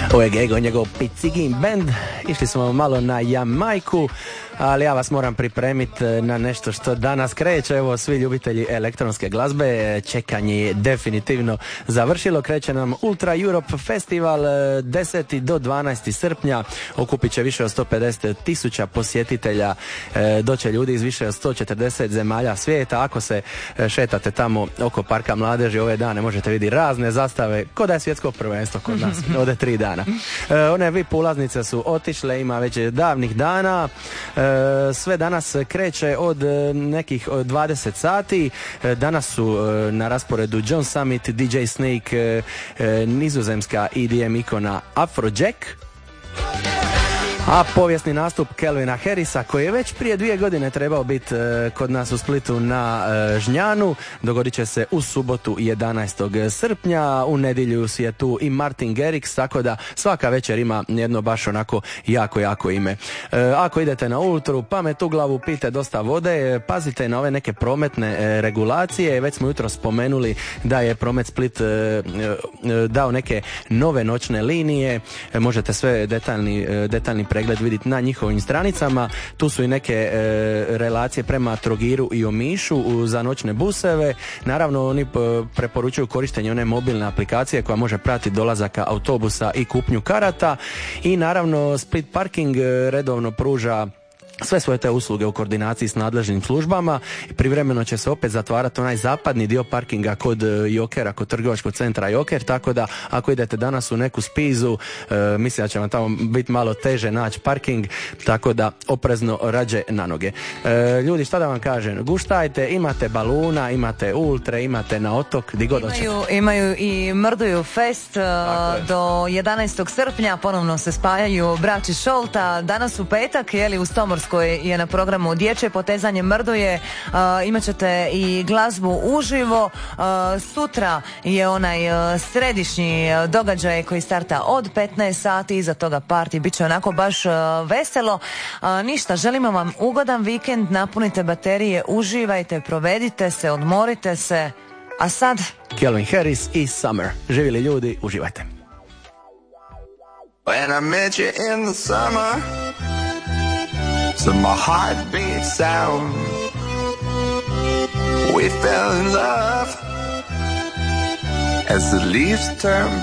Ovo je Gego, njegov Picigin band. Išli smo malo na Jamajku, ali ja vas moram pripremiti na nešto što danas kreće. Evo, svi ljubitelji elektronske glazbe, čekanje je definitivno završilo. Kreće nam Ultra Europe Festival 10. do 12. srpnja. Okupit će više od 150,000 posjetitelja. Doće ljudi iz više od 140 zemalja svijeta. Ako se šetate tamo oko Parka mladeži ove dane, možete vidjeti razne zastave, ko da je svjetsko prvenstvo kod nas, ode 3 dana. One VIP ulaznice su otišle, ima već davnih dana. Sve danas kreće od nekih 20 sati. Danas su na rasporedu John Summit, DJ Snake, nizozemska EDM ikona Afrojack, a povijesni nastup Calvina Harrisa, koji je već prije 2 godine trebao biti kod nas u Splitu na Žnjanu, dogodit će se u subotu 11. srpnja. U nedjelju je tu i Martin Garrix, tako da svaka večer ima jedno baš onako jako ime. Ako idete na Ultru, pamet u glavu, pijte dosta vode, pazite na ove neke prometne regulacije. Već smo jutro spomenuli da je Promet Split dao neke nove noćne linije. Možete sve detaljni pregled vidjeti na njihovim stranicama. Tu su i neke relacije prema Trogiru i Omišu za noćne buseve. Naravno, oni preporučuju korištenje one mobilne aplikacije koja može pratiti dolazaka autobusa i kupnju karata. I naravno, Split Parking redovno pruža sve svoje te usluge u koordinaciji s nadležnim službama. Privremeno će se opet zatvarati onaj zapadni dio parkinga kod Jokera, kod trgovačkog centra Joker, tako da ako idete danas u neku Spizu, mislim da će vam tamo biti malo teže naći parking, tako da oprezno rađe na noge. Ljudi, šta da vam kažem, guštajte, imate baluna, imate ultre, imate na otok, di god hoćete. Imaju i Mrduju Fest do 11. srpnja, ponovno se spajaju braći Šolta. Danas u petak, u Stomorskoj je na programu dječje potezanje Mrduje. Imat ćete i glazbu uživo. Sutra je onaj središnji događaj koji starta od 15 sati, iza toga party, bit će onako baš veselo. Ništa, želimo vam ugodan vikend, napunite baterije, uživajte, provedite se, odmorite se. A sad Calvin Harris i Summer. Živjeli ljudi, uživajte. When I met you in the summer, so my heart beat sound. We fell in love as the leaves turn